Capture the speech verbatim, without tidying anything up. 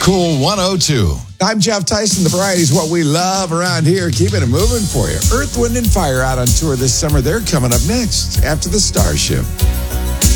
Cool one oh two. I'm Jeff Tyson. The variety is what we love around here. Keeping it moving for you. Earth, Wind, and Fire out on tour this summer. They're coming up next after the Starship.